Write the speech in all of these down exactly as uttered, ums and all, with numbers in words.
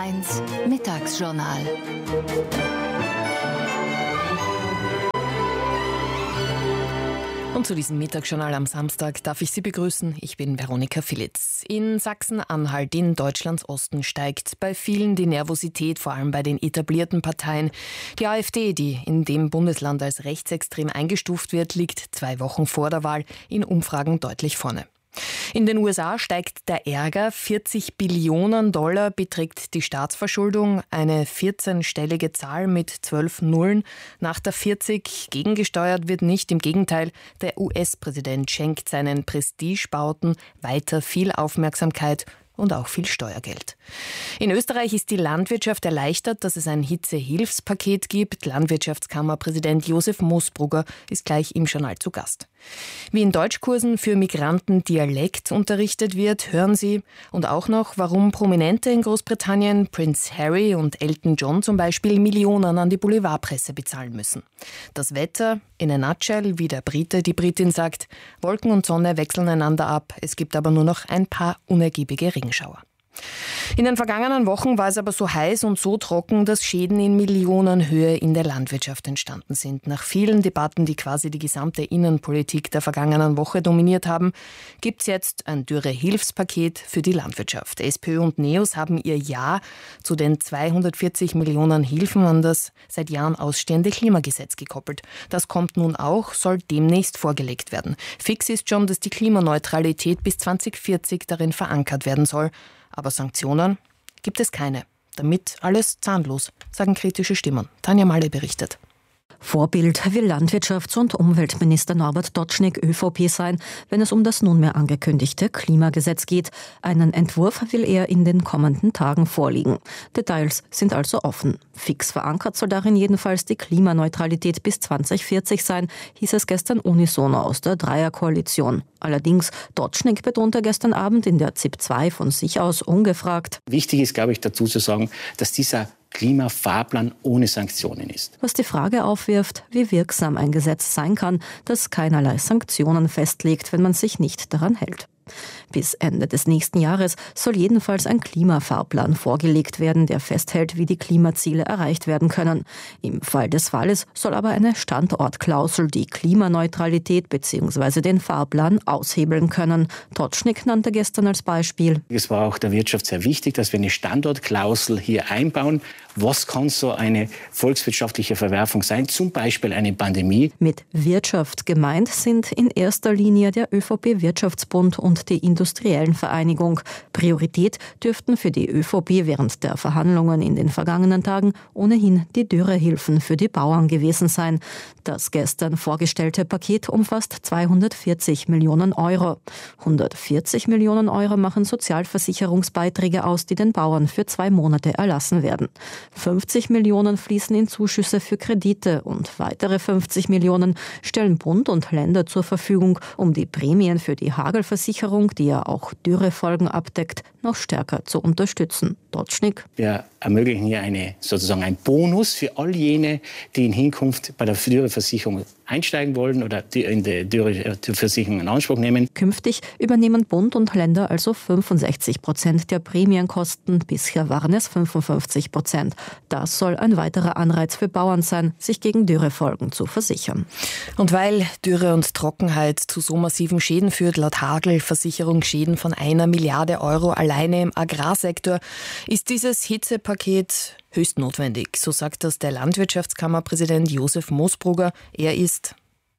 eins Mittagsjournal. Und zu diesem Mittagsjournal am Samstag darf ich Sie begrüßen. Ich bin Veronika Philitz. In Sachsen-Anhalt in Deutschlands Osten steigt bei vielen die Nervosität, vor allem bei den etablierten Parteien. Die AfD, die in dem Bundesland als rechtsextrem eingestuft wird, liegt zwei Wochen vor der Wahl in Umfragen deutlich vorne. In den U S A steigt der Ärger. vierzig Billionen Dollar beträgt die Staatsverschuldung, eine vierzehnstellige Zahl mit zwölf Nullen. Nach der vierzig gegengesteuert wird nicht, im Gegenteil, der U S-Präsident schenkt seinen Prestigebauten weiter viel Aufmerksamkeit und auch viel Steuergeld. In Österreich ist die Landwirtschaft erleichtert, dass es ein Hitzehilfspaket gibt. Landwirtschaftskammerpräsident Josef Moosbrugger ist gleich im Journal zu Gast. Wie in Deutschkursen für Migranten Dialekt unterrichtet wird, hören Sie. Und auch noch, warum Prominente in Großbritannien, Prince Harry und Elton John zum Beispiel, Millionen an die Boulevardpresse bezahlen müssen. Das Wetter, in a nutshell, wie der Brite, die Britin sagt, Wolken und Sonne wechseln einander ab. Es gibt aber nur noch ein paar unergiebige Regenschauer. In den vergangenen Wochen war es aber so heiß und so trocken, dass Schäden in Millionenhöhe in der Landwirtschaft entstanden sind. Nach vielen Debatten, die quasi die gesamte Innenpolitik der vergangenen Woche dominiert haben, gibt es jetzt ein Dürre-Hilfspaket für die Landwirtschaft. SPÖ und NEOS haben ihr Ja zu den zweihundertvierzig Millionen Hilfen an das seit Jahren ausstehende Klimagesetz gekoppelt. Das kommt nun auch, soll demnächst vorgelegt werden. Fix ist schon, dass die Klimaneutralität bis zweitausendvierzig darin verankert werden soll. Aber Sanktionen gibt es keine. Damit alles zahnlos, sagen kritische Stimmen. Tanja Malle berichtet. Vorbild will Landwirtschafts- und Umweltminister Norbert Dotschnig ÖVP sein, wenn es um das nunmehr angekündigte Klimagesetz geht. Einen Entwurf will er in den kommenden Tagen vorlegen. Details sind also offen. Fix verankert soll darin jedenfalls die Klimaneutralität bis zweitausendvierzig sein, hieß es gestern unisono aus der Dreierkoalition. Allerdings, Dotschnig betonte gestern Abend in der Z I P zwei von sich aus ungefragt. Wichtig ist, glaube ich, dazu zu sagen, dass dieser Klimafahrplan ohne Sanktionen ist. Was die Frage aufwirft, wie wirksam ein Gesetz sein kann, das keinerlei Sanktionen festlegt, wenn man sich nicht daran hält. Bis Ende des nächsten Jahres soll jedenfalls ein Klimafahrplan vorgelegt werden, der festhält, wie die Klimaziele erreicht werden können. Im Fall des Falles soll aber eine Standortklausel die Klimaneutralität bzw. den Fahrplan aushebeln können. Dotschnig nannte gestern als Beispiel: Es war auch der Wirtschaft sehr wichtig, dass wir eine Standortklausel hier einbauen. Was kann so eine volkswirtschaftliche Verwerfung sein? Zum Beispiel eine Pandemie. Mit Wirtschaft gemeint sind in erster Linie der ÖVP-Wirtschaftsbund und die Industriellen Vereinigung. Priorität dürften für die ÖVP während der Verhandlungen in den vergangenen Tagen ohnehin die Dürrehilfen für die Bauern gewesen sein. Das gestern vorgestellte Paket umfasst zweihundertvierzig Millionen Euro. hundertvierzig Millionen Euro machen Sozialversicherungsbeiträge aus, die den Bauern für zwei Monate erlassen werden. fünfzig Millionen fließen in Zuschüsse für Kredite und weitere fünfzig Millionen stellen Bund und Länder zur Verfügung, um die Prämien für die Hagelversicherung, die ja auch Dürrefolgen abdeckt, noch stärker zu unterstützen. Dotschnig: Wir ermöglichen hier eine, sozusagen einen Bonus für all jene, die in Hinkunft bei der Dürreversicherung einsteigen wollen oder die in der Dürreversicherung in Anspruch nehmen. Künftig übernehmen Bund und Länder also fünfundsechzig Prozent der Prämienkosten. Bisher waren es fünfundfünfzig Prozent. Das soll ein weiterer Anreiz für Bauern sein, sich gegen Dürrefolgen zu versichern. Und weil Dürre und Trockenheit zu so massiven Schäden führt, laut Hagelversicherung Schäden von einer Milliarde Euro alleine im Agrarsektor, ist dieses Hitzepaket höchst notwendig. So sagt das der Landwirtschaftskammerpräsident Josef Moosbrugger. Er ist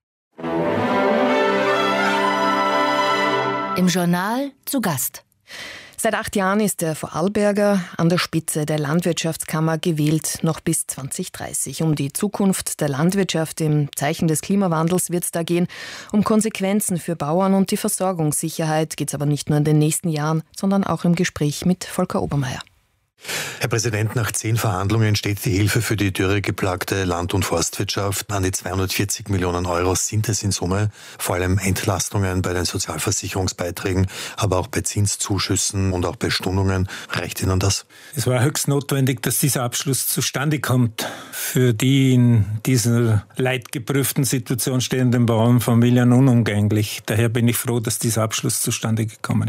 im Journal zu Gast. Seit acht Jahren ist der Vorarlberger an der Spitze der Landwirtschaftskammer gewählt, noch bis zwanzig dreißig. Um die Zukunft der Landwirtschaft im Zeichen des Klimawandels wird es da gehen. Um Konsequenzen für Bauern und die Versorgungssicherheit geht es aber nicht nur in den nächsten Jahren, sondern auch im Gespräch mit Volker Obermeier. Herr Präsident, nach zehn Verhandlungen steht die Hilfe für die dürregeplagte Land- und Forstwirtschaft. An die zweihundertvierzig Millionen Euro sind es in Summe. Vor allem Entlastungen bei den Sozialversicherungsbeiträgen, aber auch bei Zinszuschüssen und auch bei Stundungen. Reicht Ihnen das? Es war höchst notwendig, dass dieser Abschluss zustande kommt. Für die in dieser leidgeprüften Situation stehenden Bauernfamilien unumgänglich. Daher bin ich froh, dass dieser Abschluss zustande gekommen ist.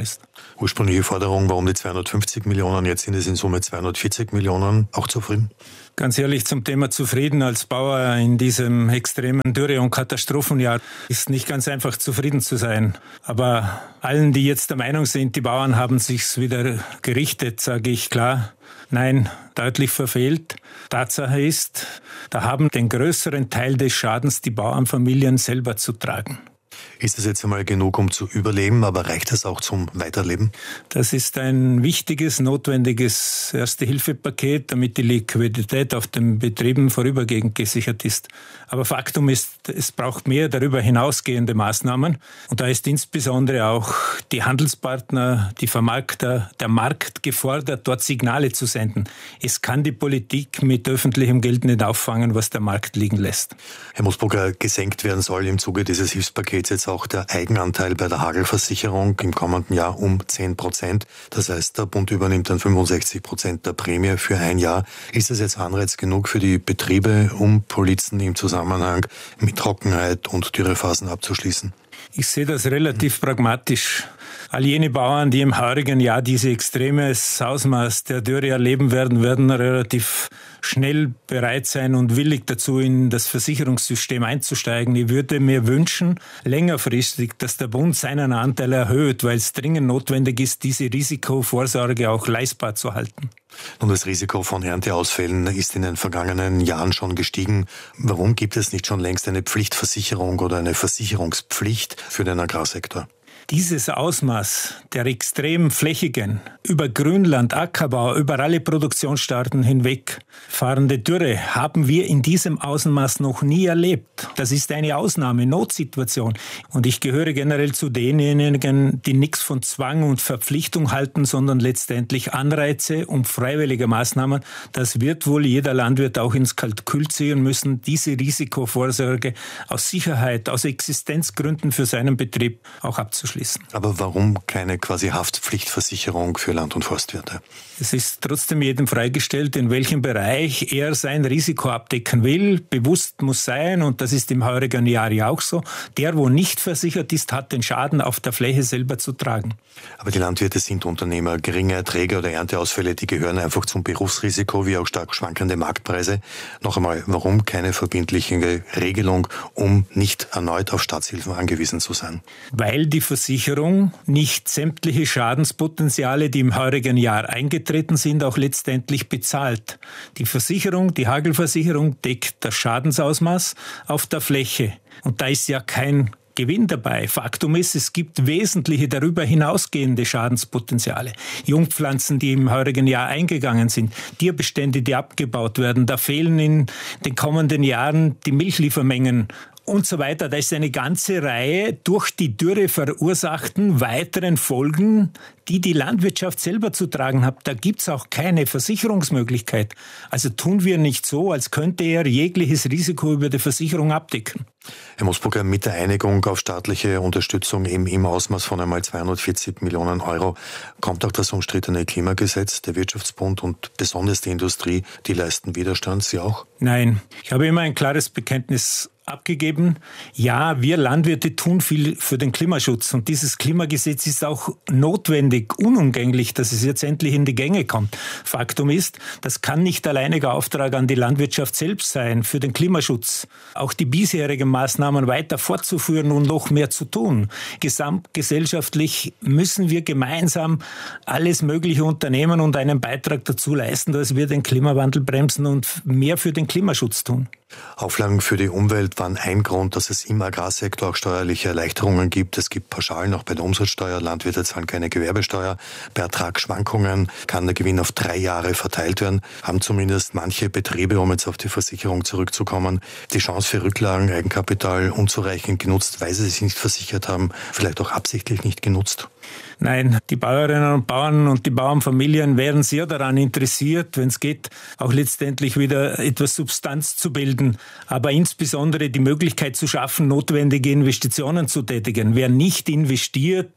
Ursprüngliche Forderung war um die zweihundertfünfzig Millionen, jetzt sind es in Summe zweihundertvierzig Millionen. Auch zufrieden? Ganz ehrlich, zum Thema zufrieden als Bauer in diesem extremen Dürre- und Katastrophenjahr ist nicht ganz einfach zufrieden zu sein. Aber allen, die jetzt der Meinung sind, die Bauern haben sich's wieder gerichtet, sage ich klar, nein, deutlich verfehlt. Tatsache ist, da haben den größeren Teil des Schadens die Bauernfamilien selber zu tragen. Ist das jetzt einmal genug, um zu überleben, aber reicht das auch zum Weiterleben? Das ist ein wichtiges, notwendiges Erste-Hilfe-Paket, damit die Liquidität auf den Betrieben vorübergehend gesichert ist. Aber Faktum ist, es braucht mehr darüber hinausgehende Maßnahmen. Und da ist insbesondere auch die Handelspartner, die Vermarkter, der Markt gefordert, dort Signale zu senden. Es kann die Politik mit öffentlichem Geld nicht auffangen, was der Markt liegen lässt. Herr Mosbrugger, gesenkt werden soll im Zuge dieses Hilfspakets jetzt auch der Eigenanteil bei der Hagelversicherung im kommenden Jahr um zehn Prozent. Das heißt, der Bund übernimmt dann fünfundsechzig Prozent der Prämie für ein Jahr. Ist das jetzt Anreiz genug für die Betriebe, um Polizen im Zusammenhang mit Trockenheit und Dürrephasen abzuschließen? Ich sehe das relativ pragmatisch. All jene Bauern, die im heurigen Jahr dieses extremes Ausmaß der Dürre erleben werden, werden relativ schnell bereit sein und willig dazu, in das Versicherungssystem einzusteigen. Ich würde mir wünschen, längerfristig, dass der Bund seinen Anteil erhöht, weil es dringend notwendig ist, diese Risikovorsorge auch leistbar zu halten. Und das Risiko von Ernteausfällen ist in den vergangenen Jahren schon gestiegen. Warum gibt es nicht schon längst eine Pflichtversicherung oder eine Versicherungspflicht für den Agrarsektor? Dieses Ausmaß der extrem flächigen, über Grünland, Ackerbau, über alle Produktionsstaaten hinweg fahrende Dürre haben wir in diesem Ausmaß noch nie erlebt. Das ist eine Ausnahme, Notsituation. Und ich gehöre generell zu denjenigen, die nichts von Zwang und Verpflichtung halten, sondern letztendlich Anreize und freiwillige Maßnahmen. Das wird wohl jeder Landwirt auch ins Kalkül ziehen müssen, diese Risikovorsorge aus Sicherheit, aus Existenzgründen für seinen Betrieb auch abzuschließen. Aber warum keine quasi Haftpflichtversicherung für Land- und Forstwirte? Es ist trotzdem jedem freigestellt, in welchem Bereich er sein Risiko abdecken will. Bewusst muss sein, und das ist im heurigen Jahr ja auch so, der, wo nicht versichert ist, hat den Schaden auf der Fläche selber zu tragen. Aber die Landwirte sind Unternehmer. Geringe Erträge oder Ernteausfälle, die gehören einfach zum Berufsrisiko, wie auch stark schwankende Marktpreise. Noch einmal, warum keine verbindliche Regelung, um nicht erneut auf Staatshilfen angewiesen zu sein? Weil die Versicherung nicht sämtliche Schadenspotenziale, die im heurigen Jahr eingetreten sind, auch letztendlich bezahlt. Die Versicherung, die Hagelversicherung, deckt das Schadensausmaß auf der Fläche. Und da ist ja kein Gewinn dabei. Faktum ist, es gibt wesentliche darüber hinausgehende Schadenspotenziale. Jungpflanzen, die im heurigen Jahr eingegangen sind, Tierbestände, die abgebaut werden, da fehlen in den kommenden Jahren die Milchliefermengen und so weiter. Da ist eine ganze Reihe durch die Dürre verursachten weiteren Folgen, die die Landwirtschaft selber zu tragen hat. Da gibt's auch keine Versicherungsmöglichkeit. Also tun wir nicht so, als könnte er jegliches Risiko über die Versicherung abdecken. Herr Mosbrugger, mit der Einigung auf staatliche Unterstützung im, im Ausmaß von einmal zweihundertvierzig Millionen Euro kommt auch das umstrittene Klimagesetz. Der Wirtschaftsbund und besonders die Industrie, die leisten Widerstand. Sie auch? Nein, ich habe immer ein klares Bekenntnis abgegeben. Ja, wir Landwirte tun viel für den Klimaschutz und dieses Klimagesetz ist auch notwendig, unumgänglich, dass es jetzt endlich in die Gänge kommt. Faktum ist, das kann nicht alleiniger Auftrag an die Landwirtschaft selbst sein, für den Klimaschutz auch die bisherigen Maßnahmen weiter fortzuführen und noch mehr zu tun. Gesamtgesellschaftlich müssen wir gemeinsam alles Mögliche unternehmen und einen Beitrag dazu leisten, dass wir den Klimawandel bremsen und mehr für den Klimaschutz tun. Auflagen für die Umwelt waren ein Grund, dass es im Agrarsektor auch steuerliche Erleichterungen gibt. Es gibt Pauschalen auch bei der Umsatzsteuer. Landwirte zahlen keine Gewerbesteuer. Bei Ertragsschwankungen kann der Gewinn auf drei Jahre verteilt werden. Haben zumindest manche Betriebe, um jetzt auf die Versicherung zurückzukommen, die Chance für Rücklagen, Eigenkapital unzureichend genutzt, weil sie sich nicht versichert haben, vielleicht auch absichtlich nicht genutzt? Nein, die Bäuerinnen und Bauern und die Bauernfamilien wären sehr daran interessiert, wenn es geht, auch letztendlich wieder etwas Substanz zu bilden, aber insbesondere die Möglichkeit zu schaffen, notwendige Investitionen zu tätigen. Wer nicht investiert,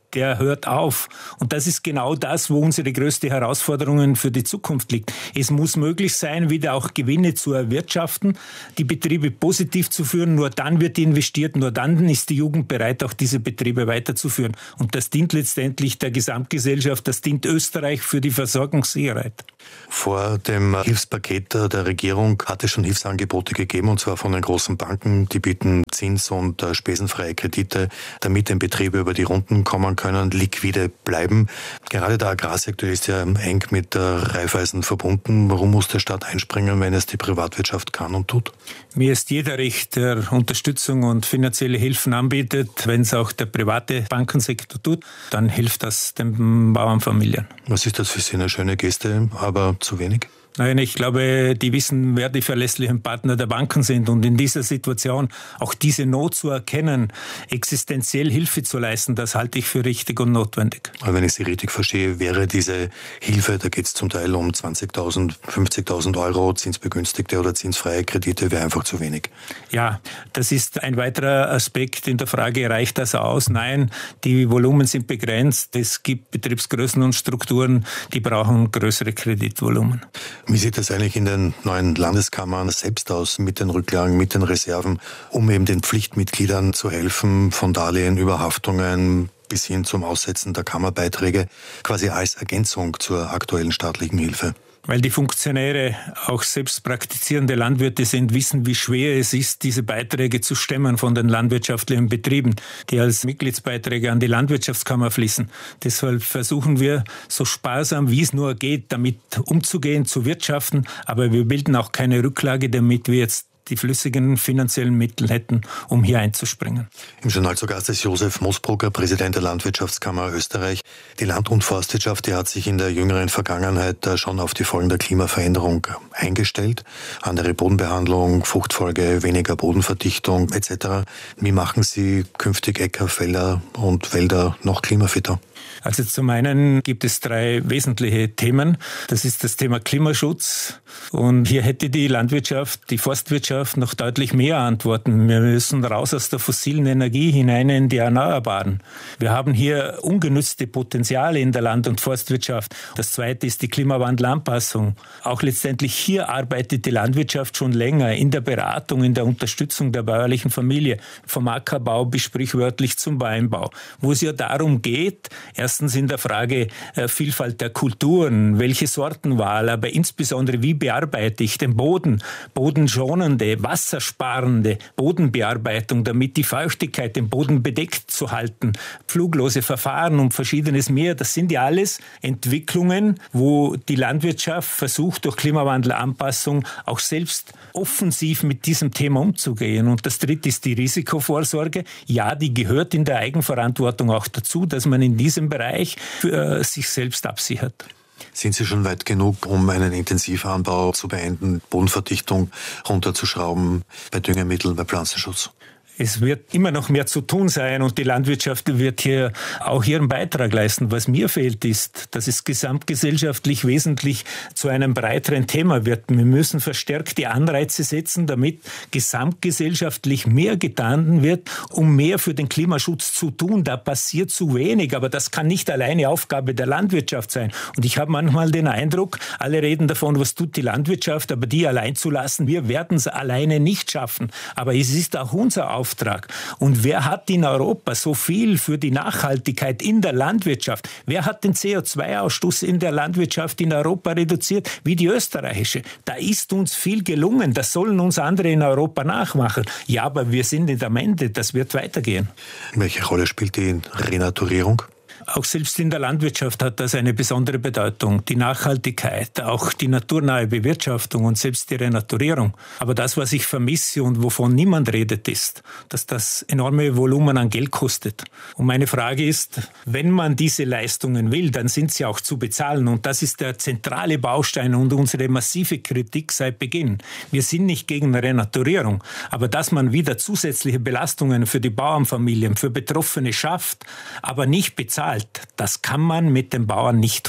der hört auf. Und das ist genau das, wo unsere größte Herausforderung für die Zukunft liegt. Es muss möglich sein, wieder auch Gewinne zu erwirtschaften, die Betriebe positiv zu führen. Nur dann wird investiert, nur dann ist die Jugend bereit, auch diese Betriebe weiterzuführen. Und das dient letztendlich der Gesamtgesellschaft, das dient Österreich für die Versorgungssicherheit. Vor dem Hilfspaket der Regierung hat es schon Hilfsangebote gegeben, und zwar von den großen Banken. Die bieten zins- und spesenfreie Kredite, damit den Betriebe über die Runden kommen können, liquide bleiben. Gerade der Agrarsektor ist ja eng mit der Raiffeisen verbunden. Warum muss der Staat einspringen, wenn es die Privatwirtschaft kann und tut? Mir ist jeder recht, der Unterstützung und finanzielle Hilfen anbietet. Wenn es auch der private Bankensektor tut, dann hilft das den Bauernfamilien. Was ist das für Sie? Eine schöne Geste, aber zu wenig? Nein, ich glaube, die wissen, wer die verlässlichen Partner der Banken sind. Und in dieser Situation auch diese Not zu erkennen, existenziell Hilfe zu leisten, das halte ich für richtig und notwendig. Aber wenn ich Sie richtig verstehe, wäre diese Hilfe, da geht es zum Teil um zwanzigtausend, fünfzigtausend Euro, zinsbegünstigte oder zinsfreie Kredite, wäre einfach zu wenig. Ja, das ist ein weiterer Aspekt in der Frage, reicht das aus? Nein, die Volumen sind begrenzt. Es gibt Betriebsgrößen und Strukturen, die brauchen größere Kreditvolumen. Wie sieht das eigentlich in den neuen Landeskammern selbst aus, mit den Rücklagen, mit den Reserven, um eben den Pflichtmitgliedern zu helfen, von Darlehen über Haftungen bis hin zum Aussetzen der Kammerbeiträge, quasi als Ergänzung zur aktuellen staatlichen Hilfe? Weil die Funktionäre auch selbst praktizierende Landwirte sind, wissen, wie schwer es ist, diese Beiträge zu stemmen von den landwirtschaftlichen Betrieben, die als Mitgliedsbeiträge an die Landwirtschaftskammer fließen. Deshalb versuchen wir, so sparsam wie es nur geht, damit umzugehen, zu wirtschaften. Aber wir bilden auch keine Rücklage, damit wir jetzt die flüssigen finanziellen Mittel hätten, um hier einzuspringen. Im Journal zu Gast ist Josef Moosbrugger, Präsident der Landwirtschaftskammer Österreich. Die Land- und Forstwirtschaft, die hat sich in der jüngeren Vergangenheit schon auf die Folgen der Klimaveränderung eingestellt. Andere Bodenbehandlung, Fruchtfolge, weniger Bodenverdichtung et cetera. Wie machen Sie künftig Äcker, Felder und Wälder noch klimafitter? Also zum einen gibt es drei wesentliche Themen. Das ist das Thema Klimaschutz. Und hier hätte die Landwirtschaft, die Forstwirtschaft noch deutlich mehr Antworten. Wir müssen raus aus der fossilen Energie hinein in die Erneuerbaren. Wir haben hier ungenützte Potenziale in der Land- und Forstwirtschaft. Das zweite ist die Klimawandelanpassung. Auch letztendlich hier arbeitet die Landwirtschaft schon länger in der Beratung, in der Unterstützung der bäuerlichen Familie. Vom Ackerbau bis sprichwörtlich zum Weinbau. Wo es ja darum geht, erstens in der Frage äh, Vielfalt der Kulturen, welche Sortenwahl, aber insbesondere wie bearbeite ich den Boden, bodenschonende, wassersparende Bodenbearbeitung, damit die Feuchtigkeit den Boden bedeckt zu halten, pfluglose Verfahren und verschiedenes mehr. Das sind ja alles Entwicklungen, wo die Landwirtschaft versucht, durch Klimawandelanpassung auch selbst offensiv mit diesem Thema umzugehen. Und das dritte ist die Risikovorsorge. Ja, die gehört in der Eigenverantwortung auch dazu, dass man in diesem Bereich für sich selbst absichert. Sind Sie schon weit genug, um einen Intensivanbau zu beenden, Bodenverdichtung runterzuschrauben, bei Düngemitteln, bei Pflanzenschutz? Es wird immer noch mehr zu tun sein und die Landwirtschaft wird hier auch ihren Beitrag leisten. Was mir fehlt ist, dass es gesamtgesellschaftlich wesentlich zu einem breiteren Thema wird. Wir müssen verstärkte Anreize setzen, damit gesamtgesellschaftlich mehr getan wird, um mehr für den Klimaschutz zu tun. Da passiert zu wenig, aber das kann nicht alleine Aufgabe der Landwirtschaft sein. Und ich habe manchmal den Eindruck, alle reden davon, was tut die Landwirtschaft, aber die allein zu lassen, wir werden es alleine nicht schaffen. Aber es ist auch unser Auftrag. Und wer hat in Europa so viel für die Nachhaltigkeit in der Landwirtschaft? Wer hat den C O zwei Ausstoß in der Landwirtschaft in Europa reduziert? Wie die österreichische. Da ist uns viel gelungen. Das sollen uns andere in Europa nachmachen. Ja, aber wir sind nicht am Ende. Das wird weitergehen. Welche Rolle spielt die Renaturierung? Auch selbst in der Landwirtschaft hat das eine besondere Bedeutung. Die Nachhaltigkeit, auch die naturnahe Bewirtschaftung und selbst die Renaturierung. Aber das, was ich vermisse und wovon niemand redet, ist, dass das enorme Volumen an Geld kostet. Und meine Frage ist, wenn man diese Leistungen will, dann sind sie auch zu bezahlen. Und das ist der zentrale Baustein und unsere massive Kritik seit Beginn. Wir sind nicht gegen Renaturierung, aber dass man wieder zusätzliche Belastungen für die Bauernfamilien, für Betroffene schafft, aber nicht bezahlt, das kann man mit den Bauern nicht tun.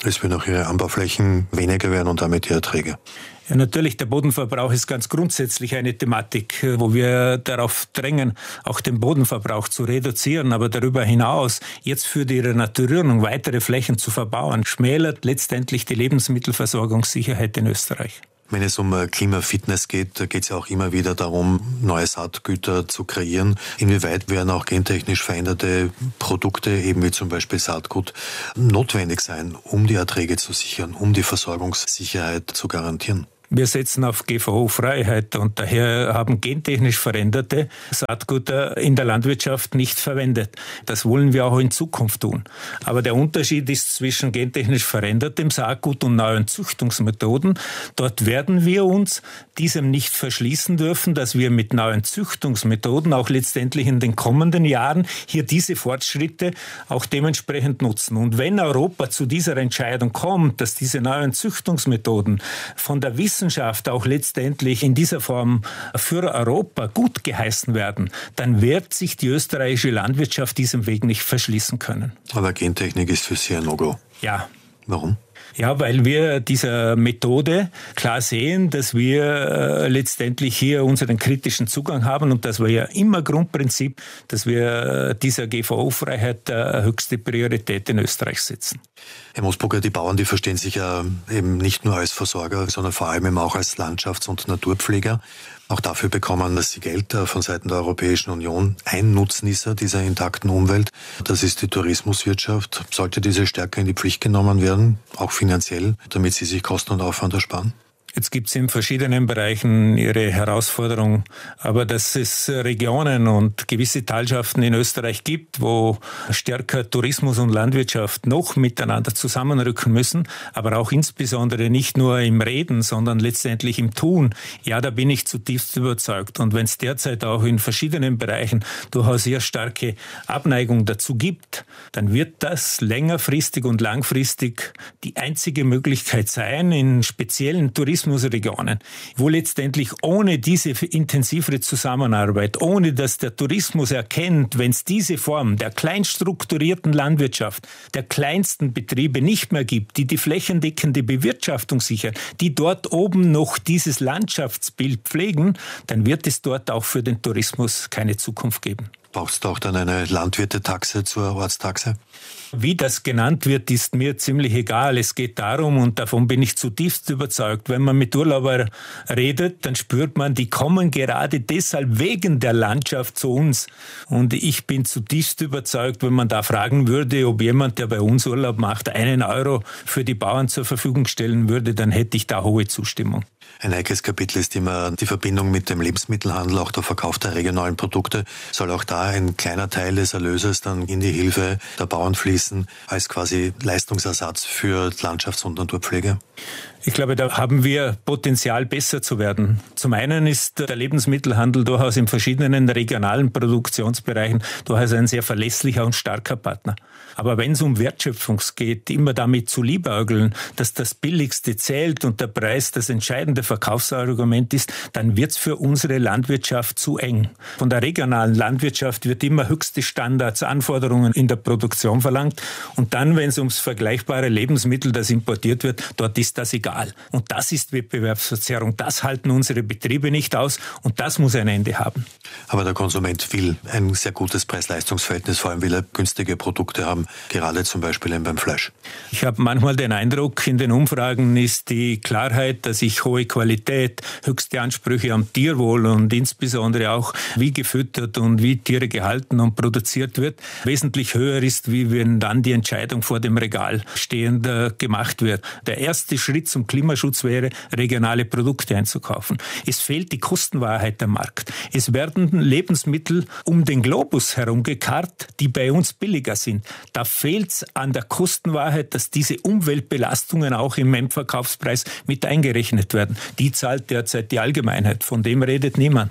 Es würden auch ihre Anbauflächen weniger werden und damit die Erträge. Ja, natürlich, der Bodenverbrauch ist ganz grundsätzlich eine Thematik, wo wir darauf drängen, auch den Bodenverbrauch zu reduzieren. Aber darüber hinaus, jetzt für die Renaturierung weitere Flächen zu verbauen, schmälert letztendlich die Lebensmittelversorgungssicherheit in Österreich. Wenn es um Klimafitness geht, geht es ja auch immer wieder darum, neue Saatgüter zu kreieren. Inwieweit werden auch gentechnisch veränderte Produkte, eben wie zum Beispiel Saatgut, notwendig sein, um die Erträge zu sichern, um die Versorgungssicherheit zu garantieren? Wir setzen auf G V O-Freiheit und daher haben gentechnisch veränderte Saatgüter in der Landwirtschaft nicht verwendet. Das wollen wir auch in Zukunft tun. Aber der Unterschied ist zwischen gentechnisch verändertem Saatgut und neuen Züchtungsmethoden. Dort werden wir uns diesem nicht verschließen dürfen, dass wir mit neuen Züchtungsmethoden auch letztendlich in den kommenden Jahren hier diese Fortschritte auch dementsprechend nutzen. Und wenn Europa zu dieser Entscheidung kommt, dass diese neuen Züchtungsmethoden von der Wissenschaft Wissenschaft auch letztendlich in dieser Form für Europa gut geheißen werden, dann wird sich die österreichische Landwirtschaft diesem Weg nicht verschließen können. Aber Gentechnik ist für Sie ein No-Go. Ja. Warum? Ja, weil wir dieser Methode klar sehen, dass wir äh, letztendlich hier unseren kritischen Zugang haben und das war ja immer Grundprinzip, dass wir äh, dieser G V O-Freiheit äh, höchste Priorität in Österreich setzen. Herr Mosburger, die Bauern, die verstehen sich ja eben nicht nur als Versorger, sondern vor allem eben auch als Landschafts- und Naturpfleger. Auch dafür bekommen, dass sie Geld von Seiten der Europäischen Union. Ein Nutznießer dieser intakten Umwelt, das ist die Tourismuswirtschaft. Sollte diese stärker in die Pflicht genommen werden, auch finanziell, damit sie sich Kosten und Aufwand ersparen? Jetzt gibt es in verschiedenen Bereichen ihre Herausforderung, aber dass es Regionen und gewisse Talschaften in Österreich gibt, wo stärker Tourismus und Landwirtschaft noch miteinander zusammenrücken müssen, aber auch insbesondere nicht nur im Reden, sondern letztendlich im Tun. Ja, da bin ich zutiefst überzeugt. Und wenn es derzeit auch in verschiedenen Bereichen durchaus sehr starke Abneigung dazu gibt, dann wird das längerfristig und langfristig die einzige Möglichkeit sein, in speziellen Tourismus Regionen, wo letztendlich ohne diese intensivere Zusammenarbeit, ohne dass der Tourismus erkennt, wenn es diese Form der kleinstrukturierten Landwirtschaft, der kleinsten Betriebe nicht mehr gibt, die die flächendeckende Bewirtschaftung sichern, die dort oben noch dieses Landschaftsbild pflegen, dann wird es dort auch für den Tourismus keine Zukunft geben. Braucht es da auch dann eine Landwirtetaxe zur Ortstaxe? Wie das genannt wird, ist mir ziemlich egal. Es geht darum, und davon bin ich zutiefst überzeugt, wenn man mit Urlaubern redet, dann spürt man, die kommen gerade deshalb wegen der Landschaft zu uns. Und ich bin zutiefst überzeugt, wenn man da fragen würde, ob jemand, der bei uns Urlaub macht, einen Euro für die Bauern zur Verfügung stellen würde, dann hätte ich da hohe Zustimmung. Ein heikles Kapitel ist immer die Verbindung mit dem Lebensmittelhandel, auch der Verkauf der regionalen Produkte. Soll auch da ein kleiner Teil des Erlöses dann in die Hilfe der Bauern fließen, als quasi Leistungsersatz für Landschafts- und Naturpflege? Ich glaube, da haben wir Potenzial, besser zu werden. Zum einen ist der Lebensmittelhandel durchaus in verschiedenen regionalen Produktionsbereichen durchaus ein sehr verlässlicher und starker Partner. Aber wenn es um Wertschöpfung geht, immer damit zu liebäugeln, dass das Billigste zählt und der Preis das entscheidende Verkaufsargument ist, dann wird es für unsere Landwirtschaft zu eng. Von der regionalen Landwirtschaft wird immer höchste Standards, Anforderungen in der Produktion verlangt. Und dann, wenn es ums vergleichbare Lebensmittel, das importiert wird, dort ist das egal. Und das ist Wettbewerbsverzerrung. Das halten unsere Betriebe nicht aus und das muss ein Ende haben. Aber der Konsument will ein sehr gutes Preis-Leistungs-Verhältnis, vor allem will er günstige Produkte haben, gerade zum Beispiel beim Fleisch. Ich habe manchmal den Eindruck, in den Umfragen ist die Klarheit, dass ich hohe Qualität, höchste Ansprüche am Tierwohl und insbesondere auch, wie gefüttert und wie Tiere gehalten und produziert wird, wesentlich höher ist, wie wenn dann die Entscheidung vor dem Regal stehend äh, gemacht wird. Der erste Schritt zum Klimaschutz wäre, regionale Produkte einzukaufen. Es fehlt die Kostenwahrheit am Markt. Es werden Lebensmittel um den Globus herum gekarrt, die bei uns billiger sind. Da fehlt es an der Kostenwahrheit, dass diese Umweltbelastungen auch im Endverkaufspreis mit eingerechnet werden. Die zahlt derzeit die Allgemeinheit. Von dem redet niemand.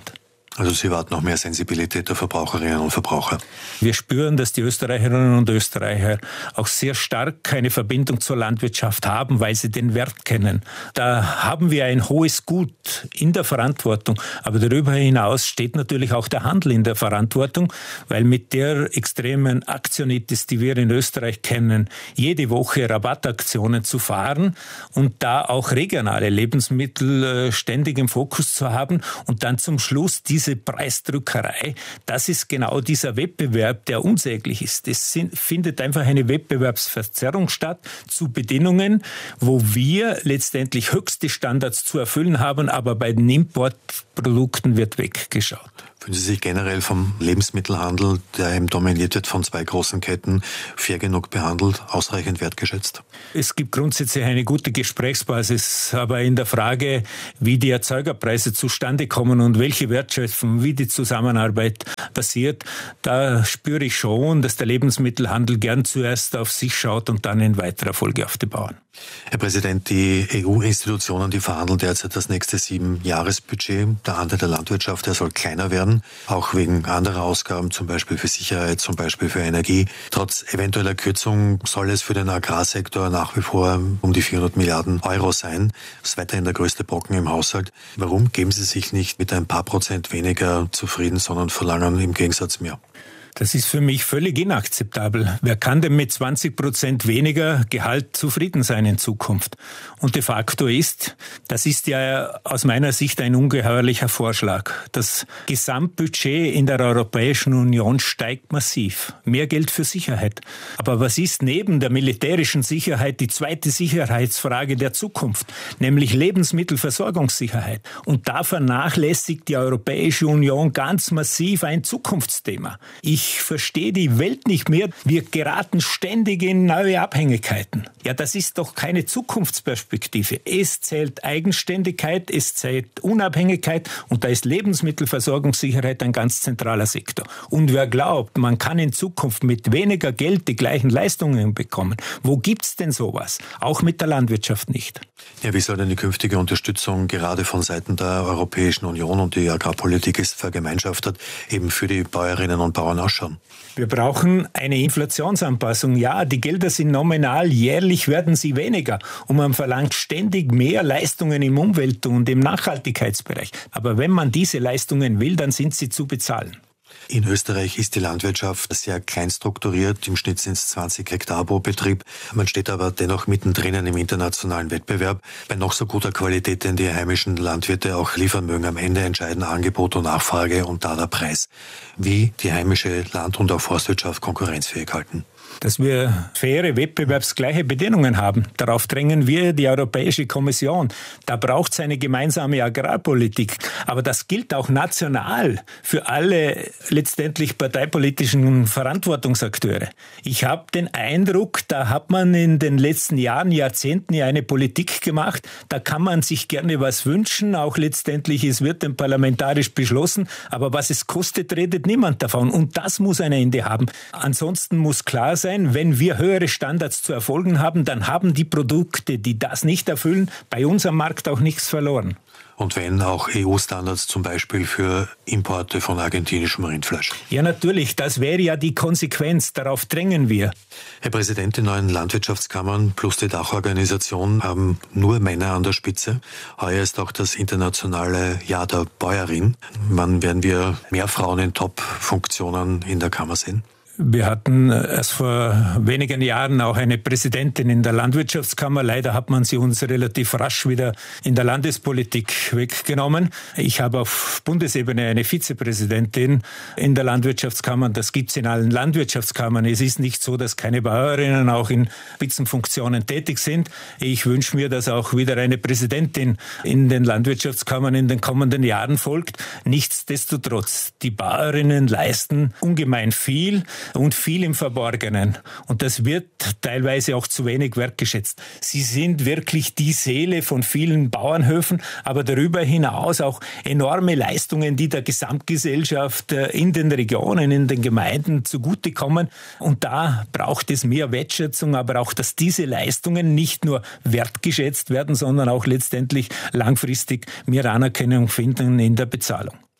Also Sie warten auf mehr Sensibilität der Verbraucherinnen und Verbraucher. Wir spüren, dass die Österreicherinnen und Österreicher auch sehr stark eine Verbindung zur Landwirtschaft haben, weil sie den Wert kennen. Da haben wir ein hohes Gut in der Verantwortung. Aber darüber hinaus steht natürlich auch der Handel in der Verantwortung, weil mit der extremen Aktionitis, die wir in Österreich kennen, jede Woche Rabattaktionen zu fahren und da auch regionale Lebensmittel ständig im Fokus zu haben und dann zum Schluss diese Diese Preisdrückerei, das ist genau dieser Wettbewerb, der unsäglich ist. Es sind, findet einfach eine Wettbewerbsverzerrung statt zu Bedingungen, wo wir letztendlich höchste Standards zu erfüllen haben, aber bei den Importprodukten wird weggeschaut. Fühlen Sie sich generell vom Lebensmittelhandel, der eben dominiert wird von zwei großen Ketten, fair genug behandelt, ausreichend wertgeschätzt? Es gibt grundsätzlich eine gute Gesprächsbasis, aber in der Frage, wie die Erzeugerpreise zustande kommen und welche Wertschöpfung, wie die Zusammenarbeit passiert, da spüre ich schon, dass der Lebensmittelhandel gern zuerst auf sich schaut und dann in weiterer Folge auf die Bauern. Herr Präsident, die E U-Institutionen, die verhandeln derzeit das nächste Sieben-Jahres-Budget. Der Anteil der Landwirtschaft, der soll kleiner werden, auch wegen anderer Ausgaben, zum Beispiel für Sicherheit, zum Beispiel für Energie. Trotz eventueller Kürzung soll es für den Agrarsektor nach wie vor um die vierhundert Milliarden Euro sein. Das ist weiterhin der größte Brocken im Haushalt. Warum geben Sie sich nicht mit ein paar Prozent weniger zufrieden, sondern verlangen im Gegensatz mehr? Das ist für mich völlig inakzeptabel. Wer kann denn mit zwanzig Prozent weniger Gehalt zufrieden sein in Zukunft? Und de facto ist, das ist ja aus meiner Sicht ein ungeheuerlicher Vorschlag. Das Gesamtbudget in der Europäischen Union steigt massiv. Mehr Geld für Sicherheit. Aber was ist neben der militärischen Sicherheit die zweite Sicherheitsfrage der Zukunft? Nämlich Lebensmittelversorgungssicherheit. Und da vernachlässigt die Europäische Union ganz massiv ein Zukunftsthema. Ich Ich verstehe die Welt nicht mehr. Wir geraten ständig in neue Abhängigkeiten. Ja, das ist doch keine Zukunftsperspektive. Es zählt Eigenständigkeit, es zählt Unabhängigkeit und da ist Lebensmittelversorgungssicherheit ein ganz zentraler Sektor. Und wer glaubt, man kann in Zukunft mit weniger Geld die gleichen Leistungen bekommen, wo gibt's denn sowas? Auch mit der Landwirtschaft nicht. Ja, wie soll denn die künftige Unterstützung gerade von Seiten der Europäischen Union, und die Agrarpolitik ist vergemeinschaftet, eben für die Bäuerinnen und Bauern ausschauen? Wir brauchen eine Inflationsanpassung. Ja, die Gelder sind nominal, jährlich werden sie weniger. Und man verlangt ständig mehr Leistungen im Umwelt- und im Nachhaltigkeitsbereich. Aber wenn man diese Leistungen will, dann sind sie zu bezahlen. In Österreich ist die Landwirtschaft sehr klein strukturiert. Im Schnitt sind es zwanzig Hektar pro Betrieb. Man steht aber dennoch mittendrin im internationalen Wettbewerb. Bei noch so guter Qualität, denn die heimischen Landwirte auch liefern mögen, am Ende entscheiden Angebot und Nachfrage und da der Preis. Wie die heimische Land- und auch Forstwirtschaft konkurrenzfähig halten? Dass wir faire, wettbewerbsgleiche Bedingungen haben. Darauf drängen wir die Europäische Kommission. Da braucht es eine gemeinsame Agrarpolitik. Aber das gilt auch national für alle letztendlich parteipolitischen Verantwortungsakteure. Ich habe den Eindruck, da hat man in den letzten Jahren, Jahrzehnten ja eine Politik gemacht. Da kann man sich gerne was wünschen. Auch letztendlich, es wird dann parlamentarisch beschlossen. Aber was es kostet, redet niemand davon. Und das muss ein Ende haben. Ansonsten muss klar sein, wenn wir höhere Standards zu erfolgen haben, dann haben die Produkte, die das nicht erfüllen, bei uns am Markt auch nichts verloren. Und wenn auch E U-Standards zum Beispiel für Importe von argentinischem Rindfleisch? Ja, natürlich. Das wäre ja die Konsequenz. Darauf drängen wir. Herr Präsident, die neuen Landwirtschaftskammern plus die Dachorganisation haben nur Männer an der Spitze. Heuer ist auch das internationale Jahr der Bäuerin. Wann werden wir mehr Frauen in Top-Funktionen in der Kammer sehen? Wir hatten erst vor wenigen Jahren auch eine Präsidentin in der Landwirtschaftskammer. Leider hat man sie uns relativ rasch wieder in der Landespolitik weggenommen. Ich habe auf Bundesebene eine Vizepräsidentin in der Landwirtschaftskammer. Das gibt es in allen Landwirtschaftskammern. Es ist nicht so, dass keine Bäuerinnen auch in Spitzenfunktionen tätig sind. Ich wünsche mir, dass auch wieder eine Präsidentin in den Landwirtschaftskammern in den kommenden Jahren folgt. Nichtsdestotrotz, die Bäuerinnen leisten ungemein viel und viel im Verborgenen. Und das wird teilweise auch zu wenig wertgeschätzt. Sie sind wirklich die Seele von vielen Bauernhöfen, aber darüber hinaus auch enorme Leistungen, die der Gesamtgesellschaft in den Regionen, in den Gemeinden zugutekommen. Und da braucht es mehr Wertschätzung, aber auch, dass diese Leistungen nicht nur wertgeschätzt werden, sondern auch letztendlich langfristig mehr Anerkennung finden in der Bezahlung.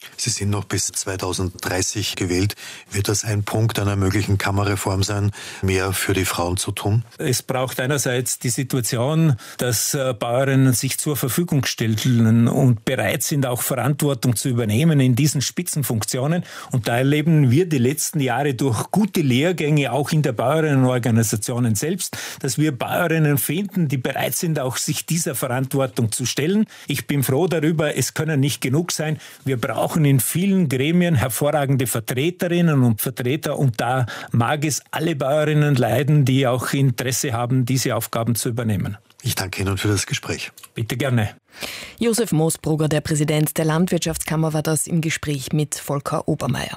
Sie sind noch bis zweitausenddreißig gewählt. Wird das ein Punkt einer möglichen Kammerreform sein, mehr für die Frauen zu tun? Es braucht einerseits die Situation, dass Bäuerinnen sich zur Verfügung stellen und bereit sind, auch Verantwortung zu übernehmen in diesen Spitzenfunktionen. Und da erleben wir die letzten Jahre durch gute Lehrgänge auch in der Bäuerinnenorganisationen selbst, dass wir Bäuerinnen finden, die bereit sind, auch sich dieser Verantwortung zu stellen. Ich bin froh darüber, es können nicht genug sein. Wir brauchen in vielen Gremien hervorragende Vertreterinnen und Vertreter und da mag es alle Bäuerinnen leiden, die auch Interesse haben, diese Aufgaben zu übernehmen. Ich danke Ihnen für das Gespräch. Bitte gerne. Josef Moosbrugger, der Präsident der Landwirtschaftskammer, war das im Gespräch mit Volker Obermeier.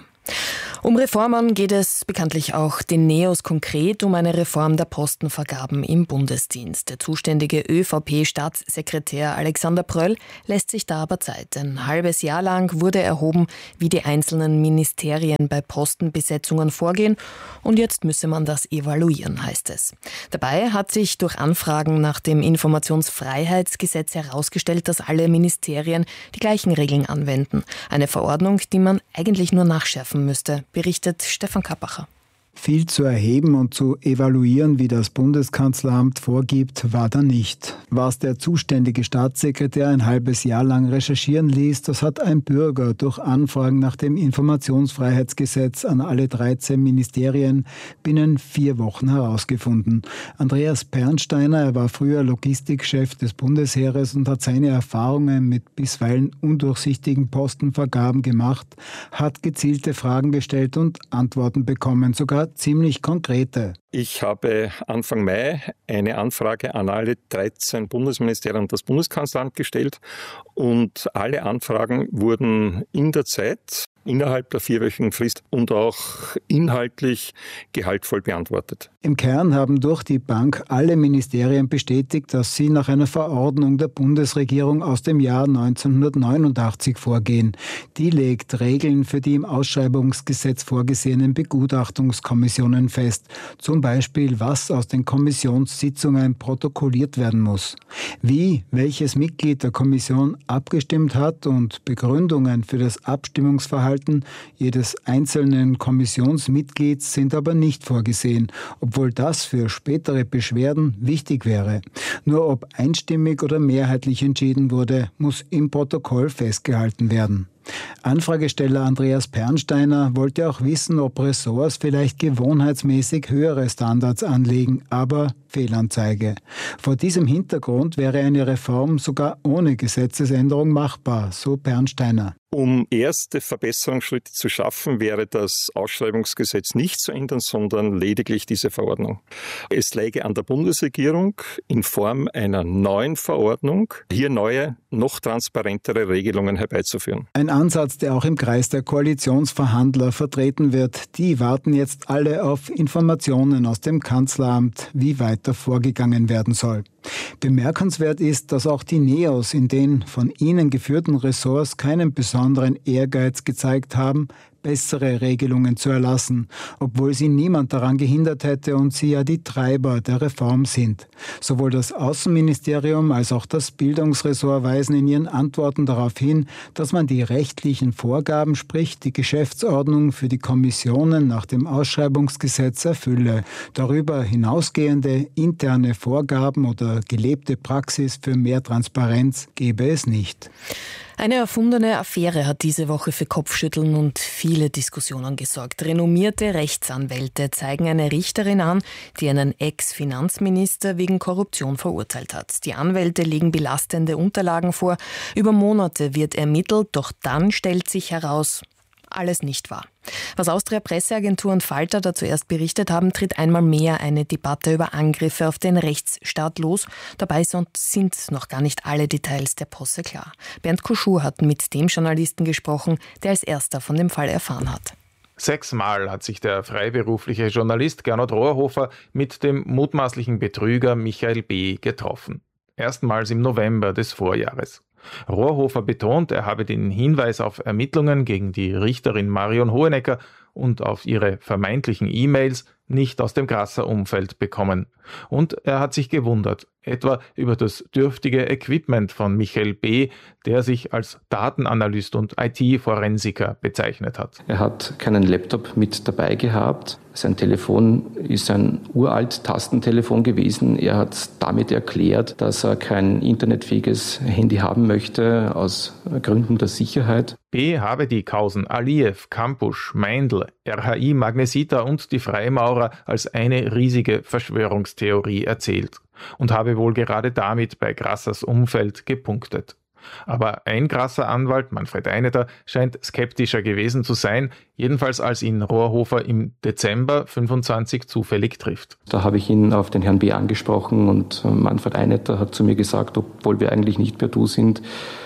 Um Reformen geht es bekanntlich auch den Neos konkret um eine Reform der Postenvergaben im Bundesdienst. Der zuständige ÖVP-Staatssekretär Alexander Pröll lässt sich da aber Zeit. Ein halbes Jahr lang wurde erhoben, wie die einzelnen Ministerien bei Postenbesetzungen vorgehen. Und jetzt müsse man das evaluieren, heißt es. Dabei hat sich durch Anfragen nach dem Informationsfreiheitsgesetz herausgestellt, dass alle Ministerien die gleichen Regeln anwenden. Eine Verordnung, die man eigentlich nur nachschärfen müsste, berichtet Stefan Kappacher. Viel zu erheben und zu evaluieren, wie das Bundeskanzleramt vorgibt, war da nicht. Was der zuständige Staatssekretär ein halbes Jahr lang recherchieren ließ, das hat ein Bürger durch Anfragen nach dem Informationsfreiheitsgesetz an alle dreizehn Ministerien binnen vier Wochen herausgefunden. Andreas Pernsteiner, er war früher Logistikchef des Bundesheeres und hat seine Erfahrungen mit bisweilen undurchsichtigen Postenvergaben gemacht, hat gezielte Fragen gestellt und Antworten bekommen, sogar ziemlich konkrete. Ich habe Anfang Mai eine Anfrage an alle dreizehn Bundesministerien und das Bundeskanzleramt gestellt und alle Anfragen wurden in der Zeit, innerhalb der vierwöchigen Frist und auch inhaltlich gehaltvoll beantwortet. Im Kern haben durch die Bank alle Ministerien bestätigt, dass sie nach einer Verordnung der Bundesregierung aus dem Jahr neunzehnhundertneunundachtzig vorgehen. Die legt Regeln für die im Ausschreibungsgesetz vorgesehenen Begutachtungskommissionen fest. Zum Beispiel, was aus den Kommissionssitzungen protokolliert werden muss. Wie, welches Mitglied der Kommission abgestimmt hat und Begründungen für das Abstimmungsverhalten jedes einzelnen Kommissionsmitglieds sind aber nicht vorgesehen, obwohl das für spätere Beschwerden wichtig wäre. Nur ob einstimmig oder mehrheitlich entschieden wurde, muss im Protokoll festgehalten werden. Anfragesteller Andreas Pernsteiner wollte auch wissen, ob Ressorts vielleicht gewohnheitsmäßig höhere Standards anlegen, aber Fehlanzeige. Vor diesem Hintergrund wäre eine Reform sogar ohne Gesetzesänderung machbar, so Pernsteiner. Um erste Verbesserungsschritte zu schaffen, wäre das Ausschreibungsgesetz nicht zu ändern, sondern lediglich diese Verordnung. Es läge an der Bundesregierung in Form einer neuen Verordnung, hier neue, noch transparentere Regelungen herbeizuführen. Ein Ansatz, der auch im Kreis der Koalitionsverhandler vertreten wird. Die warten jetzt alle auf Informationen aus dem Kanzleramt, wie weiter vorgegangen werden soll. Bemerkenswert ist, dass auch die Neos in den von ihnen geführten Ressorts keinen besonderen Ehrgeiz gezeigt haben, bessere Regelungen zu erlassen, obwohl sie niemand daran gehindert hätte und sie ja die Treiber der Reform sind. Sowohl das Außenministerium als auch das Bildungsressort weisen in ihren Antworten darauf hin, dass man die rechtlichen Vorgaben, sprich die Geschäftsordnung für die Kommissionen nach dem Ausschreibungsgesetz erfülle. Darüber hinausgehende interne Vorgaben oder gelebte Praxis für mehr Transparenz gäbe es nicht. Eine erfundene Affäre hat diese Woche für Kopfschütteln und viele Diskussionen gesorgt. Renommierte Rechtsanwälte zeigen eine Richterin an, die einen Ex-Finanzminister wegen Korruption verurteilt hat. Die Anwälte legen belastende Unterlagen vor. Über Monate wird ermittelt, doch dann stellt sich heraus, alles nicht wahr. Was Austria Presseagentur und Falter da zuerst berichtet haben, tritt einmal mehr eine Debatte über Angriffe auf den Rechtsstaat los. Dabei sind noch gar nicht alle Details der Posse klar. Bernd Kuschur hat mit dem Journalisten gesprochen, der als erster von dem Fall erfahren hat. Sechsmal hat sich der freiberufliche Journalist Gernot Rohrhofer mit dem mutmaßlichen Betrüger Michael B. getroffen. Erstmals im November des Vorjahres. Rohrhofer betont, er habe den Hinweis auf Ermittlungen gegen die Richterin Marion Hohenecker und auf ihre vermeintlichen E-Mails nicht aus dem Grasser-Umfeld bekommen. Und er hat sich gewundert, etwa über das dürftige Equipment von Michael B., der sich als Datenanalyst und I T-Forensiker bezeichnet hat. Er hat keinen Laptop mit dabei gehabt. Sein Telefon ist ein uralt Tastentelefon gewesen. Er hat damit erklärt, dass er kein internetfähiges Handy haben möchte, aus Gründen der Sicherheit. B. habe die Kausen Aliyev, Kampusch, Meindl, R H I Magnesita und die Freimaurer als eine riesige Verschwörungstheorie erzählt und habe wohl gerade damit bei Grassers Umfeld gepunktet. Aber ein Grasser-Anwalt, Manfred Eineter, scheint skeptischer gewesen zu sein, jedenfalls als ihn Rohrhofer im Dezember fünfundzwanzig zufällig trifft. Da habe ich ihn auf den Herrn B. angesprochen und Manfred Eineter hat zu mir gesagt, obwohl wir eigentlich nicht per Du sind,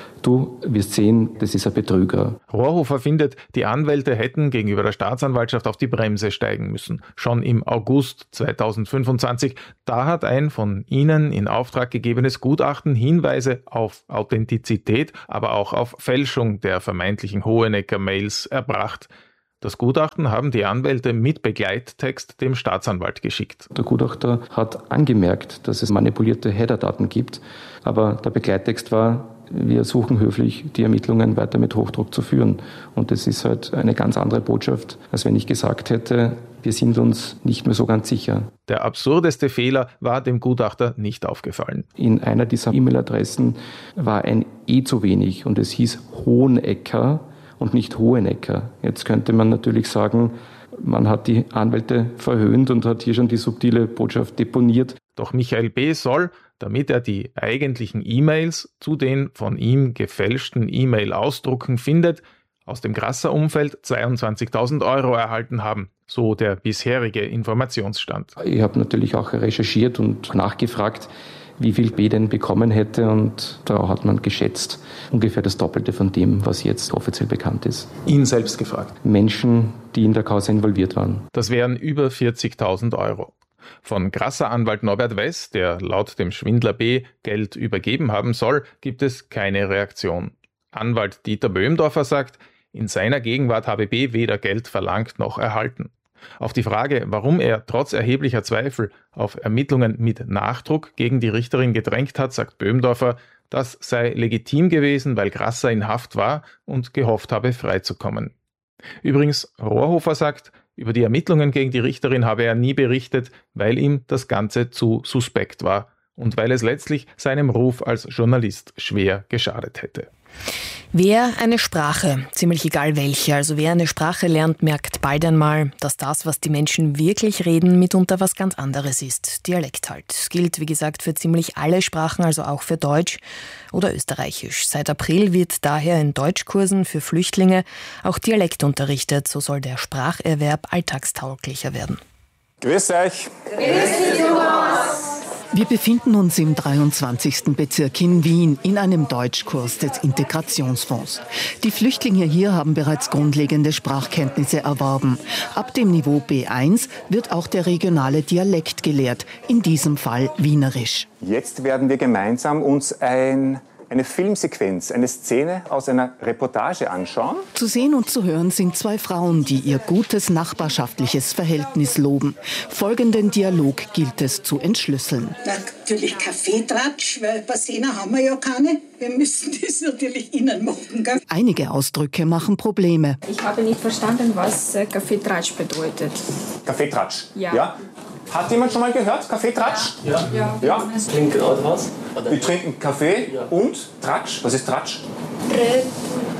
du wirst sehen, das ist ein Betrüger. Rohrhofer findet, die Anwälte hätten gegenüber der Staatsanwaltschaft auf die Bremse steigen müssen. Schon im August zweitausendfünfundzwanzig, da hat ein von ihnen in Auftrag gegebenes Gutachten Hinweise auf Authentizität, aber auch auf Fälschung der vermeintlichen Hohenecker-Mails erbracht. Das Gutachten haben die Anwälte mit Begleittext dem Staatsanwalt geschickt. Der Gutachter hat angemerkt, dass es manipulierte Header-Daten gibt, aber der Begleittext war: Wir suchen höflich, die Ermittlungen weiter mit Hochdruck zu führen. Und das ist halt eine ganz andere Botschaft, als wenn ich gesagt hätte, wir sind uns nicht mehr so ganz sicher. Der absurdeste Fehler war dem Gutachter nicht aufgefallen. In einer dieser E-Mail-Adressen war ein E zu wenig und es hieß Hohenecker und nicht Hohenecker. Jetzt könnte man natürlich sagen, man hat die Anwälte verhöhnt und hat hier schon die subtile Botschaft deponiert. Doch Michael B. soll, damit er die eigentlichen E-Mails zu den von ihm gefälschten E-Mail-Ausdrucken findet, aus dem Grasser-Umfeld zweiundzwanzigtausend Euro erhalten haben, so der bisherige Informationsstand. Ich habe natürlich auch recherchiert und nachgefragt, wie viel B denn bekommen hätte, und da hat man geschätzt ungefähr das Doppelte von dem, was jetzt offiziell bekannt ist. Ihn selbst gefragt? Menschen, die in der Causa involviert waren. Das wären über vierzigtausend Euro. Von Grasser-Anwalt Norbert Wess, der laut dem Schwindler B. Geld übergeben haben soll, gibt es keine Reaktion. Anwalt Dieter Böhmdorfer sagt, in seiner Gegenwart habe B. weder Geld verlangt noch erhalten. Auf die Frage, warum er trotz erheblicher Zweifel auf Ermittlungen mit Nachdruck gegen die Richterin gedrängt hat, sagt Böhmdorfer, das sei legitim gewesen, weil Grasser in Haft war und gehofft habe, freizukommen. Übrigens, Rohrhofer sagt, über die Ermittlungen gegen die Richterin habe er nie berichtet, weil ihm das Ganze zu suspekt war und weil es letztlich seinem Ruf als Journalist schwer geschadet hätte. Wer eine Sprache, ziemlich egal welche, also wer eine Sprache lernt, merkt bald einmal, dass das, was die Menschen wirklich reden, mitunter was ganz anderes ist. Dialekt halt. Das gilt, wie gesagt, für ziemlich alle Sprachen, also auch für Deutsch oder Österreichisch. Seit April wird daher in Deutschkursen für Flüchtlinge auch Dialekt unterrichtet. So soll der Spracherwerb alltagstauglicher werden. Grüß euch. Grüß dich, Thomas. Wir befinden uns im dreiundzwanzigsten Bezirk in Wien in einem Deutschkurs des Integrationsfonds. Die Flüchtlinge hier haben bereits grundlegende Sprachkenntnisse erworben. Ab dem Niveau B eins wird auch der regionale Dialekt gelehrt, in diesem Fall Wienerisch. Jetzt werden wir gemeinsam uns ein eine Filmsequenz, eine Szene aus einer Reportage anschauen. Zu sehen und zu hören sind zwei Frauen, die ihr gutes nachbarschaftliches Verhältnis loben. Folgenden Dialog gilt es zu entschlüsseln. Natürlich Kaffeetratsch, weil Bassener haben wir ja keine. Wir müssen das natürlich innen machen. Gell? Einige Ausdrücke machen Probleme. Ich habe nicht verstanden, was Kaffeetratsch bedeutet. Kaffeetratsch? Ja. ja. Hat jemand schon mal gehört, Kaffeetratsch? Ja. ja. ja. Wir trinken gerade was? Wir trinken Kaffee ja. und Tratsch. Was ist Tratsch? Reden.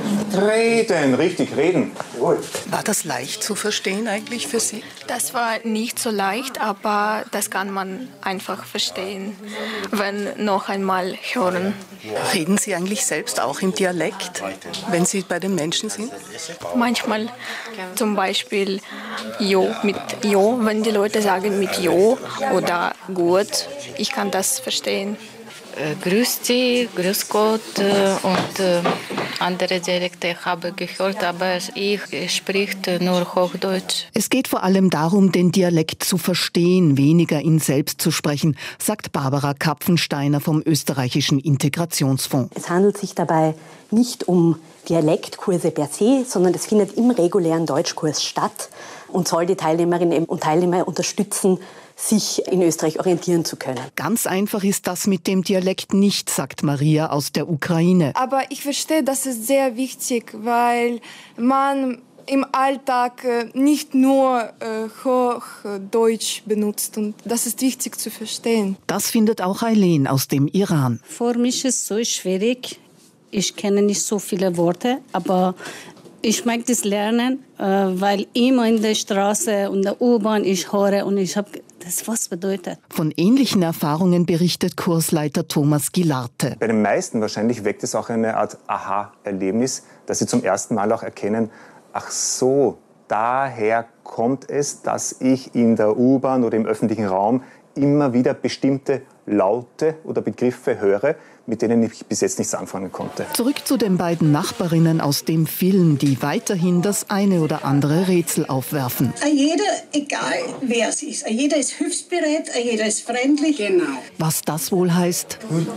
Reden, richtig, reden. Jawohl. War das leicht zu verstehen eigentlich für Sie? Das war nicht so leicht, aber das kann man einfach verstehen, wenn noch einmal hören. Reden Sie eigentlich selbst auch im Dialekt, wenn Sie bei den Menschen sind? Manchmal, zum Beispiel Jo mit Jo, wenn die Leute sagen mit Jo oder gut, ich kann das verstehen. Äh, grüß dich, grüß Gott äh, und äh, andere Dialekte. Ich habe gehört, aber ich spreche nur Hochdeutsch. Es geht vor allem darum, den Dialekt zu verstehen, weniger ihn selbst zu sprechen, sagt Barbara Kapfensteiner vom österreichischen Integrationsfonds. Es handelt sich dabei nicht um Dialektkurse per se, sondern es findet im regulären Deutschkurs statt und soll die Teilnehmerinnen und Teilnehmer unterstützen, sich in Österreich orientieren zu können. Ganz einfach ist das mit dem Dialekt nicht, sagt Maria aus der Ukraine. Aber ich verstehe, das ist sehr wichtig, weil man im Alltag nicht nur äh, Hochdeutsch benutzt und das ist wichtig zu verstehen. Das findet auch Eileen aus dem Iran. Für mich ist es so schwierig. Ich kenne nicht so viele Worte, aber ich mag das lernen, weil immer in der Straße und der U-Bahn ich höre und ich habe das was bedeutet. Von ähnlichen Erfahrungen berichtet Kursleiter Thomas Gilarte. Bei den meisten wahrscheinlich weckt es auch eine Art Aha-Erlebnis, dass sie zum ersten Mal auch erkennen, ach so, daher kommt es, dass ich in der U-Bahn oder im öffentlichen Raum immer wieder bestimmte Laute oder Begriffe höre, mit denen ich bis jetzt nichts anfangen konnte. Zurück zu den beiden Nachbarinnen aus dem Film, die weiterhin das eine oder andere Rätsel aufwerfen. Jeder, egal wer es ist, jeder ist hilfsbereit, jeder ist freundlich. Genau. Was das wohl heißt?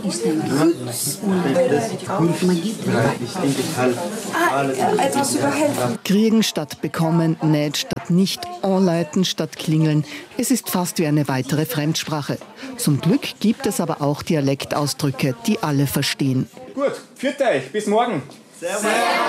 Etwas überhelfen. Kriegen statt bekommen, näht statt nicht, anleiten statt klingeln. Es ist fast wie eine weitere Fremdsprache. Zum Glück gibt es aber auch Dialektausdrücke, die alle verstehen. Gut, führt euch, bis morgen. Servus.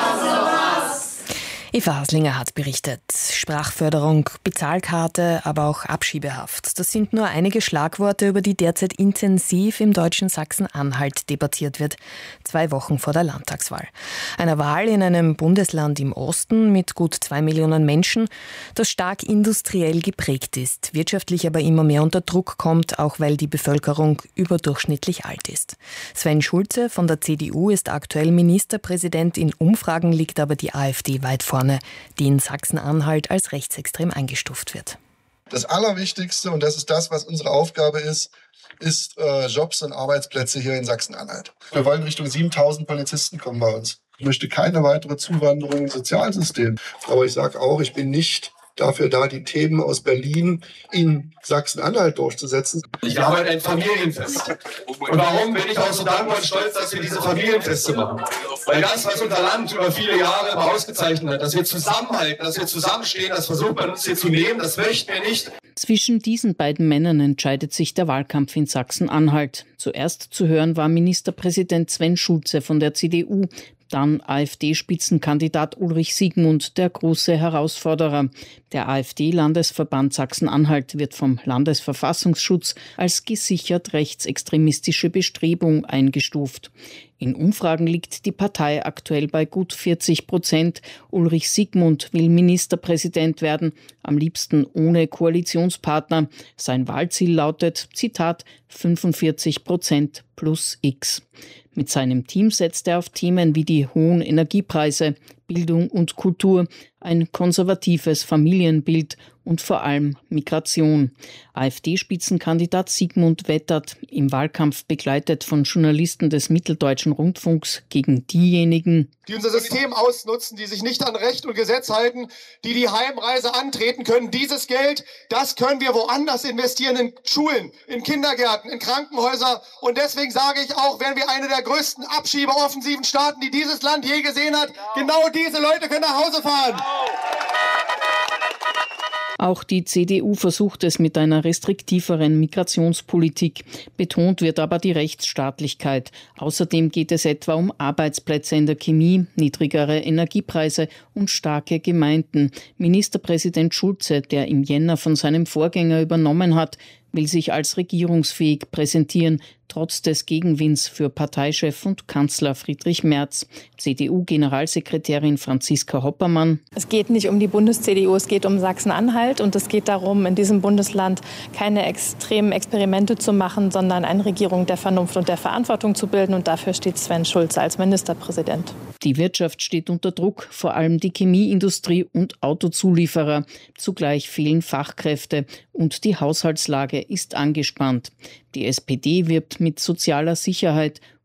Eva Haslinger hat berichtet. Sprachförderung, Bezahlkarte, aber auch Abschiebehaft. Das sind nur einige Schlagworte, über die derzeit intensiv im deutschen Sachsen-Anhalt debattiert wird. Zwei Wochen vor der Landtagswahl. Einer Wahl in einem Bundesland im Osten mit gut zwei Millionen Menschen, das stark industriell geprägt ist, wirtschaftlich aber immer mehr unter Druck kommt, auch weil die Bevölkerung überdurchschnittlich alt ist. Sven Schulze von der C D U ist aktuell Ministerpräsident. In Umfragen liegt aber die AfD weit vorne, die in Sachsen-Anhalt als rechtsextrem eingestuft wird. Das Allerwichtigste, und das ist das, was unsere Aufgabe ist, ist äh, Jobs und Arbeitsplätze hier in Sachsen-Anhalt. Wir wollen Richtung siebentausend Polizisten kommen bei uns. Ich möchte keine weitere Zuwanderung ins Sozialsystem. Aber ich sage auch, ich bin nicht dafür da, die Themen aus Berlin in Sachsen-Anhalt durchzusetzen. Ich arbeite ein Familienfest. Und warum bin ich auch so dankbar und stolz, dass wir diese Familienfeste machen? Weil das, was unser Land über viele Jahre immer ausgezeichnet hat, dass wir zusammenhalten, dass wir zusammenstehen, das versucht man uns hier zu nehmen, das möchten wir nicht. Zwischen diesen beiden Männern entscheidet sich der Wahlkampf in Sachsen-Anhalt. Zuerst zu hören war Ministerpräsident Sven Schulze von der C D U, dann AfD-Spitzenkandidat Ulrich Siegmund, der große Herausforderer. Der AfD-Landesverband Sachsen-Anhalt wird vom Landesverfassungsschutz als gesichert rechtsextremistische Bestrebung eingestuft. In Umfragen liegt die Partei aktuell bei gut vierzig Prozent. Ulrich Siegmund will Ministerpräsident werden, am liebsten ohne Koalitionspartner. Sein Wahlziel lautet, Zitat, fünfundvierzig Prozent plus X. Mit seinem Team setzt er auf Themen wie die hohen Energiepreise, Bildung und Kultur, ein konservatives Familienbild und vor allem Migration. AfD-Spitzenkandidat Siegmund wettert, im Wahlkampf begleitet von Journalisten des Mitteldeutschen Rundfunks, gegen diejenigen, die unser System ausnutzen, die sich nicht an Recht und Gesetz halten, die die Heimreise antreten können. Dieses Geld, das können wir woanders investieren, in Schulen, in Kindergärten, in Krankenhäuser. Und deswegen sage ich auch, werden wir eine der größten Abschiebeoffensiven starten, die dieses Land je gesehen hat. Genau diese Leute können nach Hause fahren. Auch die C D U versucht es mit einer restriktiveren Migrationspolitik. Betont wird aber die Rechtsstaatlichkeit. Außerdem geht es etwa um Arbeitsplätze in der Chemie, niedrigere Energiepreise und starke Gemeinden. Ministerpräsident Schulze, der im Jänner von seinem Vorgänger übernommen hat, will sich als regierungsfähig präsentieren, trotz des Gegenwinds für Parteichef und Kanzler Friedrich Merz. C D U-Generalsekretärin Franziska Hoppermann. Es geht nicht um die Bundes-C D U, es geht um Sachsen-Anhalt und es geht darum, in diesem Bundesland keine extremen Experimente zu machen, sondern eine Regierung der Vernunft und der Verantwortung zu bilden, und dafür steht Sven Schulze als Ministerpräsident. Die Wirtschaft steht unter Druck, vor allem die Chemieindustrie und Autozulieferer. Zugleich fehlen Fachkräfte und die Haushaltslage ist angespannt. Die S P D wirbt mit sozialer Sicherheit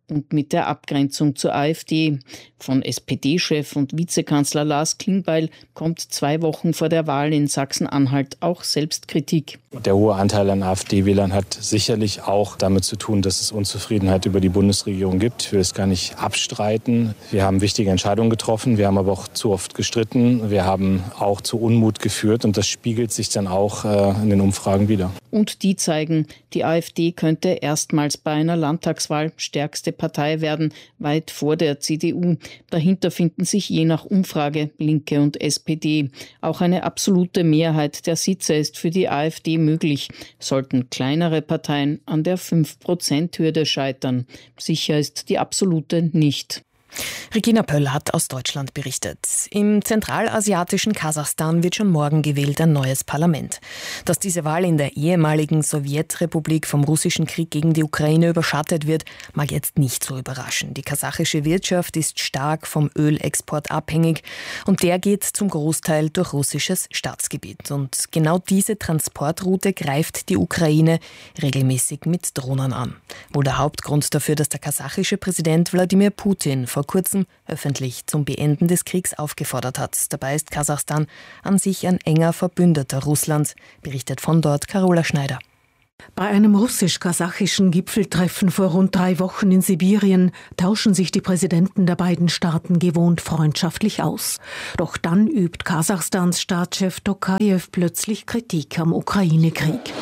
und mit der Abgrenzung zur AfD. Von S P D-Chef und Vizekanzler Lars Klingbeil kommt zwei Wochen vor der Wahl in Sachsen-Anhalt auch Selbstkritik. Der hohe Anteil an AfD-Wählern hat sicherlich auch damit zu tun, dass es Unzufriedenheit über die Bundesregierung gibt. Ich will es gar nicht abstreiten. Wir haben wichtige Entscheidungen getroffen, wir haben aber auch zu oft gestritten. Wir haben auch zu Unmut geführt und das spiegelt sich dann auch äh, in den Umfragen wider. Und die zeigen, die AfD könnte erstmals bei einer Landtagswahl stärkste Partei werden, weit vor der C D U. Dahinter finden sich je nach Umfrage Linke und S P D. Auch eine absolute Mehrheit der Sitze ist für die AfD möglich, sollten kleinere Parteien an der fünf Prozent Hürde scheitern. Sicher ist die absolute nicht. Regina Pöll hat aus Deutschland berichtet. Im zentralasiatischen Kasachstan wird schon morgen gewählt ein neues Parlament. Dass diese Wahl in der ehemaligen Sowjetrepublik vom russischen Krieg gegen die Ukraine überschattet wird, mag jetzt nicht so überraschen. Die kasachische Wirtschaft ist stark vom Ölexport abhängig und der geht zum Großteil durch russisches Staatsgebiet. Und genau diese Transportroute greift die Ukraine regelmäßig mit Drohnen an. Wohl der Hauptgrund dafür, dass der kasachische Präsident Wladimir Putin vor kurzem öffentlich zum Beenden des Kriegs aufgefordert hat. Dabei ist Kasachstan an sich ein enger Verbündeter Russlands, berichtet von dort Carola Schneider. Bei einem russisch-kasachischen Gipfeltreffen vor rund drei Wochen in Sibirien tauschen sich die Präsidenten der beiden Staaten gewohnt freundschaftlich aus. Doch dann übt Kasachstans Staatschef Tokajew plötzlich Kritik am Ukraine-Krieg.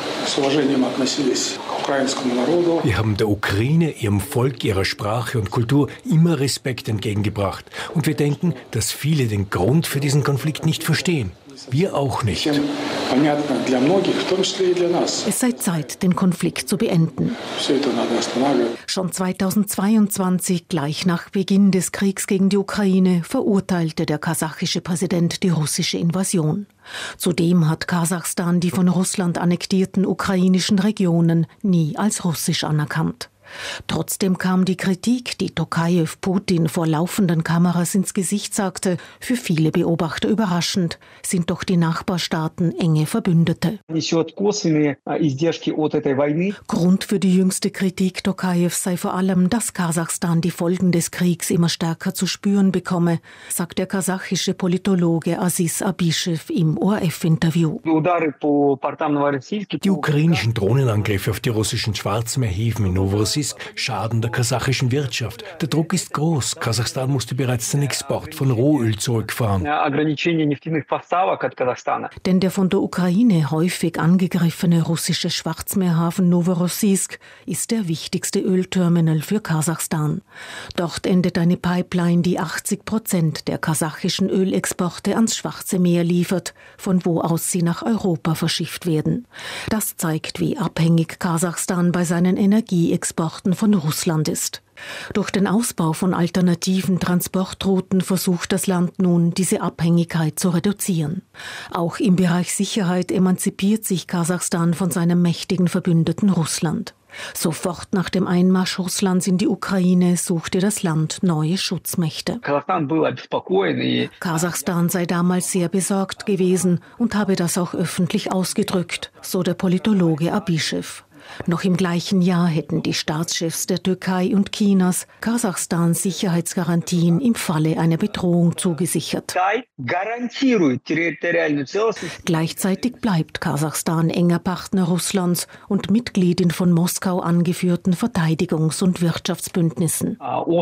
Wir haben der Ukraine, ihrem Volk, ihrer Sprache und Kultur immer Respekt entgegengebracht. Und wir denken, dass viele den Grund für diesen Konflikt nicht verstehen. Wir auch nicht. Es sei Zeit, den Konflikt zu beenden. Schon zweitausendzweiundzwanzig, gleich nach Beginn des Kriegs gegen die Ukraine, verurteilte der kasachische Präsident die russische Invasion. Zudem hat Kasachstan die von Russland annektierten ukrainischen Regionen nie als russisch anerkannt. Trotzdem kam die Kritik, die Tokajew Putin vor laufenden Kameras ins Gesicht sagte, für viele Beobachter überraschend, sind doch die Nachbarstaaten enge Verbündete. Grund für die jüngste Kritik Tokajews sei vor allem, dass Kasachstan die Folgen des Kriegs immer stärker zu spüren bekomme, sagt der kasachische Politologe Aziz Abishev im O R F-Interview. Die ukrainischen Drohnenangriffe auf die russischen Schwarzmeerhäfen in Novorossiysk schaden der kasachischen Wirtschaft. Der Druck ist groß. Kasachstan musste bereits den Export von Rohöl zurückfahren. Denn der von der Ukraine häufig angegriffene russische Schwarzmeerhafen Novorossiysk ist der wichtigste Ölterminal für Kasachstan. Dort endet eine Pipeline, die achtzig Prozent der kasachischen Ölexporte ans Schwarze Meer liefert, von wo aus sie nach Europa verschifft werden. Das zeigt, wie abhängig Kasachstan bei seinen Energieexporten von Russland ist. Durch den Ausbau von alternativen Transportrouten versucht das Land nun, diese Abhängigkeit zu reduzieren. Auch im Bereich Sicherheit emanzipiert sich Kasachstan von seinem mächtigen Verbündeten Russland. Sofort nach dem Einmarsch Russlands in die Ukraine suchte das Land neue Schutzmächte. Kasachstan sei damals sehr besorgt gewesen und habe das auch öffentlich ausgedrückt, so der Politologe Abishev. Noch im gleichen Jahr hätten die Staatschefs der Türkei und Chinas Kasachstans Sicherheitsgarantien im Falle einer Bedrohung zugesichert. Gleichzeitig bleibt Kasachstan enger Partner Russlands und Mitglied in von Moskau angeführten Verteidigungs- und Wirtschaftsbündnissen.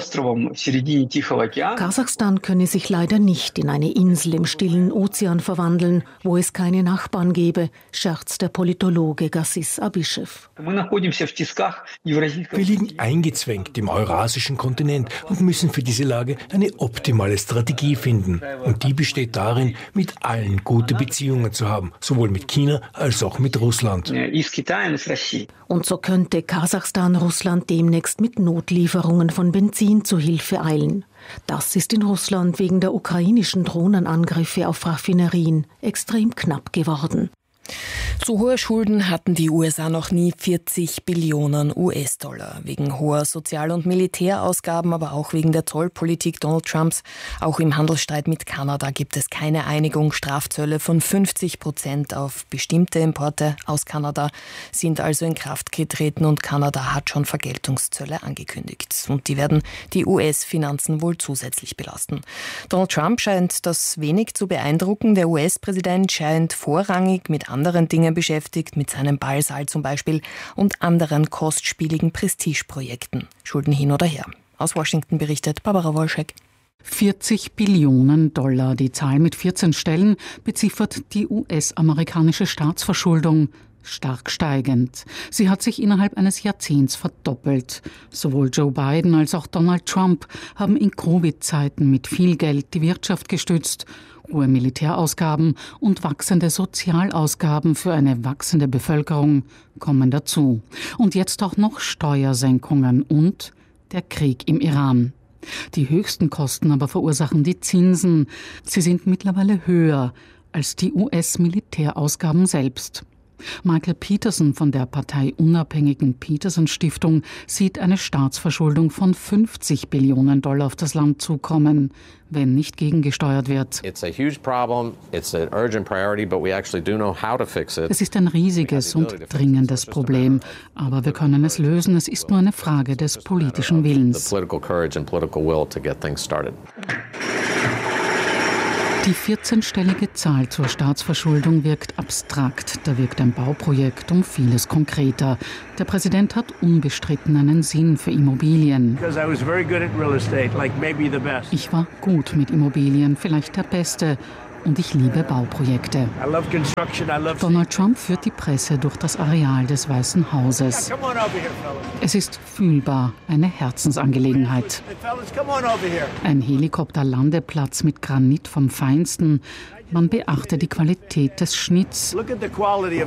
Kasachstan könne sich leider nicht in eine Insel im stillen Ozean verwandeln, wo es keine Nachbarn gäbe, scherzt der Politologe Aziz Abishev. Wir liegen eingezwängt im eurasischen Kontinent und müssen für diese Lage eine optimale Strategie finden. Und die besteht darin, mit allen gute Beziehungen zu haben, sowohl mit China als auch mit Russland. Und so könnte Kasachstan Russland demnächst mit Notlieferungen von Benzin zu Hilfe eilen. Das ist in Russland wegen der ukrainischen Drohnenangriffe auf Raffinerien extrem knapp geworden. So hohe Schulden hatten die U S A noch nie, vierzig Billionen U S-Dollar. Wegen hoher Sozial- und Militärausgaben, aber auch wegen der Zollpolitik Donald Trumps. Auch im Handelsstreit mit Kanada gibt es keine Einigung. Strafzölle von fünfzig Prozent auf bestimmte Importe aus Kanada sind also in Kraft getreten und Kanada hat schon Vergeltungszölle angekündigt. Und die werden die U S-Finanzen wohl zusätzlich belasten. Donald Trump scheint das wenig zu beeindrucken. Der U S-Präsident scheint vorrangig mit anderen Dingen beschäftigt, mit seinem Ballsaal zum Beispiel und anderen kostspieligen Prestigeprojekten. Schulden hin oder her. Aus Washington berichtet Barbara Wolschek. vierzig Billionen Dollar, die Zahl mit vierzehn Stellen, beziffert die U S-amerikanische Staatsverschuldung. Stark steigend. Sie hat sich innerhalb eines Jahrzehnts verdoppelt. Sowohl Joe Biden als auch Donald Trump haben in Covid-Zeiten mit viel Geld die Wirtschaft gestützt. Hohe Militärausgaben und wachsende Sozialausgaben für eine wachsende Bevölkerung kommen dazu. Und jetzt auch noch Steuersenkungen und der Krieg im Iran. Die höchsten Kosten aber verursachen die Zinsen. Sie sind mittlerweile höher als die U S-Militärausgaben selbst. Michael Peterson von der parteiunabhängigen Peterson-Stiftung sieht eine Staatsverschuldung von fünfzig Billionen Dollar auf das Land zukommen, wenn nicht gegengesteuert wird. Es ist ein riesiges und dringendes Problem, aber wir können es lösen. Es ist nur eine Frage des politischen Willens. Die vierzehnstellige Zahl zur Staatsverschuldung wirkt abstrakt. Da wirkt ein Bauprojekt um vieles konkreter. Der Präsident hat unbestritten einen Sinn für Immobilien. Ich war gut mit Immobilien, vielleicht der Beste. Und ich liebe Bauprojekte. Donald Trump führt die Presse durch das Areal des Weißen Hauses. Es ist fühlbar eine Herzensangelegenheit. Ein Helikopterlandeplatz mit Granit vom Feinsten. Man beachte die Qualität des Schnitts.